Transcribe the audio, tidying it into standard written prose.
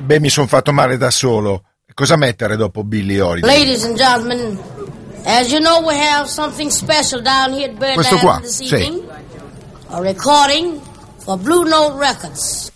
Beh, mi sono fatto male da solo. Cosa mettere dopo Billie Holiday? Ladies and gentlemen, as you know, we have something special down here at Questo qua, Birdland this sì. evening. A recording for Blue Note Records.